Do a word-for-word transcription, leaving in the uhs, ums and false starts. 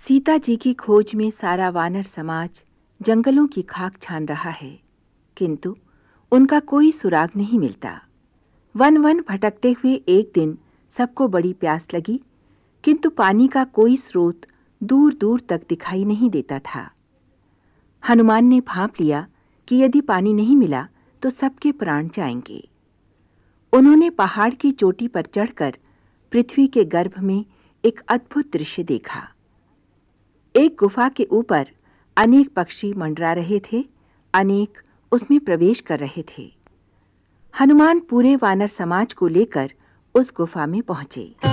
सीता जी की खोज में सारा वानर समाज जंगलों की खाक छान रहा है, किंतु उनका कोई सुराग नहीं मिलता। वन वन भटकते हुए एक दिन सबको बड़ी प्यास लगी, किंतु पानी का कोई स्रोत दूर दूर तक दिखाई नहीं देता था। हनुमान ने भांप लिया कि यदि पानी नहीं मिला तो सबके प्राण जाएंगे। उन्होंने पहाड़ की चोटी पर चढ़कर पृथ्वी के गर्भ में एक अद्भुत दृश्य देखा। एक गुफा के ऊपर अनेक पक्षी मंडरा रहे थे, अनेक उसमें प्रवेश कर रहे थे। हनुमान पूरे वानर समाज को लेकर उस गुफा में पहुंचे।